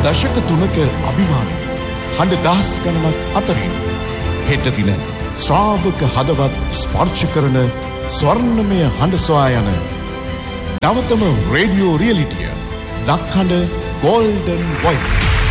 දශක 3ක අභිමානය හඬ දහස් ගණනක් අතරින් හෙට දින ශ්‍රාවක හදවත් ස්පර්ශ කරන ස්වර්ණමය හඬ සොයා යන නවතම රේඩියෝ රියලිටිය ලක්හඬ ගෝල්ඩන් වොයිස්.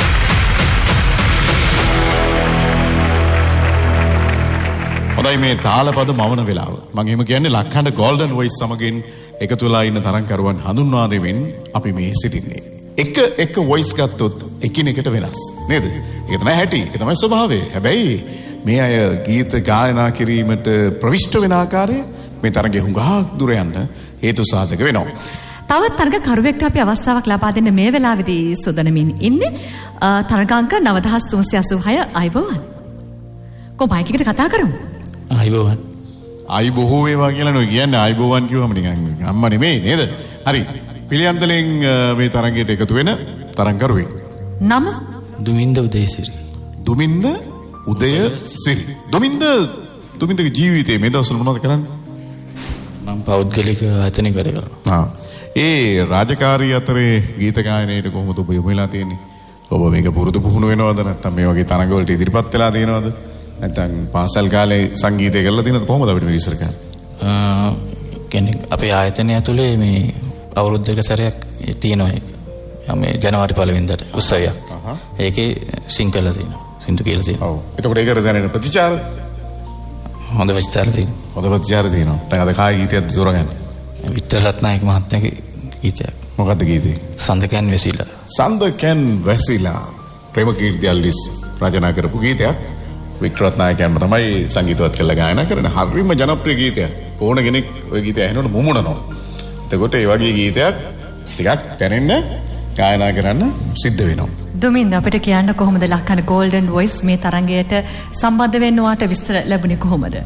හොඳයි මේ තාලපද මවන වෙලාව. මම එහෙම කියන්නේ ලක්හඬ ගෝල්ඩන් වොයිස් සමගින් එකතු වෙලා ඉන්න තරංකරුවන් හඳුන්වා දෙමින් අපි මේ සිටින්නේ. එක වොයිස් ගත්තොත් එකිනෙකට වෙනස් නේද? ඒක තමයි හැටි. ඒක තමයි ස්වභාවය. හැබැයි මේ අය ගීත ගායනා කිරීමට ප්‍රවිෂ්ඨ වෙන ආකාරය මේ තරඟේ හුඟක් දුර යන්න හේතු සාධක වෙනවා. තවත් තරඟකරුවෙක්ට අපි අවස්ථාවක් ලබා දෙන්න මේ වෙලාවේදී සොදනමින් ඉන්නේ තරඟාංක 9386 අයබෝවන්. කොහොමයි එකට කතා කරමු? අයබෝවන්. අය බොහෝ වේවා කියලා නෝ කියන්නේ අයබෝවන් කිව්වම නිකන් අම්මා නෙමෙයි නේද? හරි. පිළියන්තලෙන් මේ තරඟයට එකතු වෙන තරඟකරුවෙක්. නම දුමින්ද උදයසිරි. දුමින්ද උදයසිරි. දුමින්දගේ ජීවිතේ මේ දවස්වල මොනවද කරන්නේ? මම පෞද්ගලික ආයතනයක වැඩ කරනවා. ඒ රාජකාරී අතරේ ගීත ගායනයේට කොහොමද ඔබ යොමු වෙලා තියෙන්නේ? ඔබ මේක පුරුදු පුහුණු වෙනවද නැත්නම් මේ වගේ තරඟ වලට ඉදිරිපත් වෙලා තියෙනවද? නැත්නම් පාසල් කාලේ සංගීතය කරලා තියෙනවද? කොහොමද අපිට මේ විශ්සර කරන්නේ? කෙනෙක් අපේ ආයතනය ඇතුලේ මේ අවුරුද්දක සැරයක් තියෙනවා ඒක. මේ ජනවාරි 1 වෙනිදාට උත්සවයක්. ඒකේ සිංගල තියෙනවා. සින්දු කියලා තියෙනවා. ඔව්. එතකොට ඒකට දැනෙන ප්‍රතිචාර හොඳ ප්‍රතිචාර තියෙනවා. හොඳ ප්‍රතිචාර තියෙනවා. දැන් අද කායි ගීතයක්ද තෝරගන්නේ? වික්ටර් රත්නායක මහත්මයාගේ ගීතයක්. මොකක්ද ගීතේ? සඳකන් වැසිලා. සඳකන් වැසිලා. ප්‍රේමකීර්ති අල්විස් රචනා කරපු ගීතයක්. වික්ටර් රත්නායකයන්ම තමයි සංගීතවත් කළා ගායනා කරන. හරිම ජනප්‍රිය ගීතයක්. ඕන කෙනෙක් ওই ගීතය ඇහෙනකොට මුමුණනවා. එතකොට ඒ වගේ ගීතයක් ටිකක් දැනෙන්න ගායනා කරන්න සිද්ධ වෙනවා. දුමින්ද අපිට කියන්න කොහොමද ලක්හඬ ගෝල්ඩන් වොයිස් මේ තරඟයට සම්බන්ධ වෙන්න වාට විස්තර ලැබුණේ කොහොමද?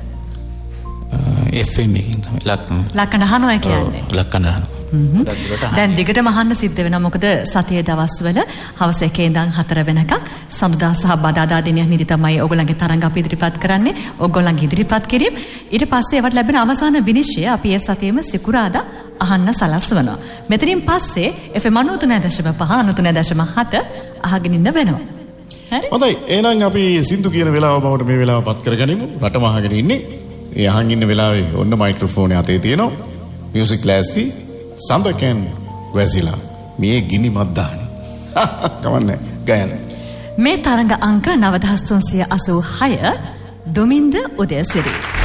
FM එකකින් තමයි ලක්හඬ අහනවා කියන්නේ. ලක්හඬ අහනවා. දැන් දිගටම අහන්න සිද්ධ වෙනවා. මොකද සතියේ දවස්වල හවස 1 ඉඳන් 4 වෙනකම් සඳුදා සහ බදාදා දිනයන්හිදී තමයි ඔයගොල්ලන්ගේ තරඟ අපි ඉදිරිපත් කරන්නේ. ඔයගොල්ලන්ගේ ඉදිරිපත් කිරීම ඊට පස්සේ ඒවට ලැබෙන අවසාන විනිශ්චය අපි ඒ සතියේම සිකුරාදා අහන්න සලස්වනවා. මෙතනින් පස්සේ FM 93.5 93.7 අහගෙන ඉන්න වෙනවා. හරි? හොඳයි. එහෙනම් අපි සින්දු කියන වෙලාව බවට මේ වෙලාව පත් කරගනිමු. රටම අහගෙන ඉන්නේ. ඒ අහන් ඉන්න වෙලාවේ ඔන්න මයික්‍රොෆෝනේ අතේ තියෙනවා. මියුසික් ක්ලාස්ටි සඳකන් වැසිලා. මේ ගිනි මද්දානි. කවන්නේ. ගයන. මේ තරඟ අංක 9386 දුමින්ද උදයසිරි.